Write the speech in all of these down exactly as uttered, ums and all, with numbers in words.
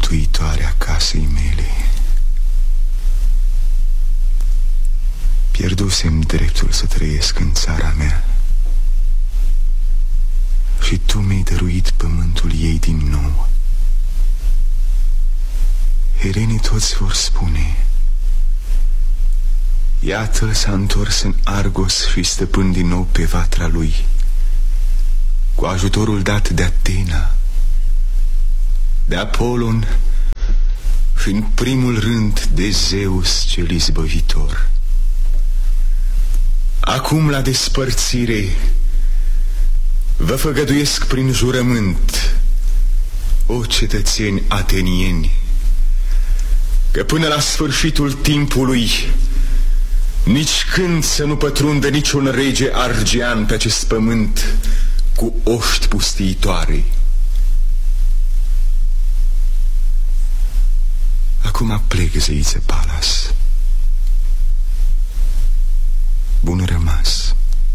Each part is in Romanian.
mântuitoarea casei mele. Pierdusem dreptul să trăiesc în țara mea și tu mi-ai dăruit pământul ei din nou. Helenii toți vor spune: iată, s-a întors în Argos și stăpân din nou pe vatra lui, cu ajutorul dat de Atena, de Apolon și în primul rând de Zeus cel izbăvitor. Acum la despărțire vă făgăduiesc prin jurământ, o cetățeni atenieni, că până la sfârșitul timpului nici când să nu pătrundă niciun rege argian pe acest pământ cu oști pustiitoare. Acum plec, zeiță Palas. Bun rămas.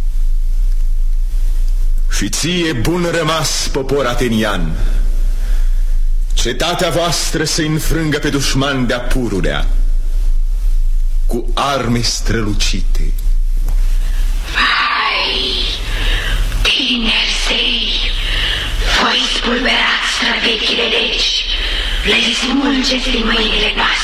Și ție bun rămas, popor atenian. Cetatea voastră se înfrângă pe dușman de-a pururea, cu arme strălucite. Vai, tineri zei, voi spulberați străvechile legi, le smulgeți din mâinile noastre.